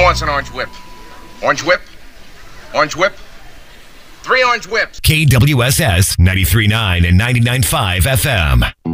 wants an orange whip? Orange whip? Orange whip? 3 orange whips. KWSS 93.9 and 99.5 FM.